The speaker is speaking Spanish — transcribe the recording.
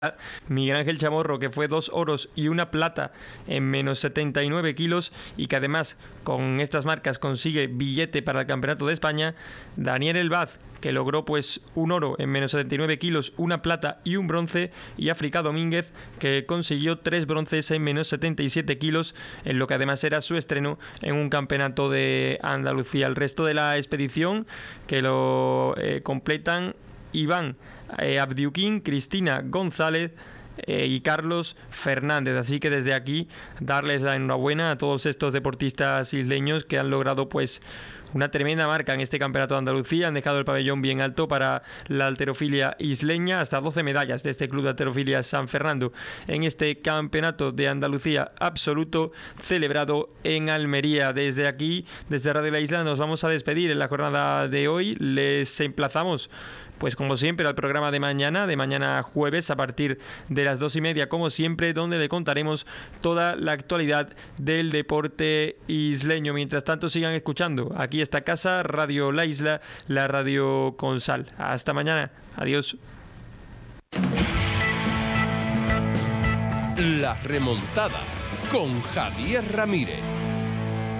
Miguel Ángel Chamorro, que fue 2 oros y 1 plata en menos 79 kilos y que además con estas marcas consigue billete para el Campeonato de España. Daniel Elbaz, que logró pues 1 oro en menos 79 kilos, 1 plata y 1 bronce, y África Domínguez, que consiguió 3 bronces en menos 77 kilos, en lo que además era su estreno en un campeonato de Andalucía. El resto de la expedición que lo completan Iván Abdiuquín, Cristina González y Carlos Fernández. Así que desde aquí darles la enhorabuena a todos estos deportistas isleños que han logrado pues una tremenda marca en este Campeonato de Andalucía. Han dejado el pabellón bien alto para la halterofilia isleña. Hasta 12 medallas de este Club de Halterofilia San Fernando en este Campeonato de Andalucía absoluto celebrado en Almería. Desde aquí, desde Radio La Isla, nos vamos a despedir en la jornada de hoy. Les emplazamos pues como siempre al programa de mañana jueves a partir de las 2:30, como siempre, donde le contaremos toda la actualidad del deporte isleño. Mientras tanto, sigan escuchando aquí esta casa, Radio La Isla, la radio con sal. Hasta mañana. Adiós. La remontada con Javier Ramírez.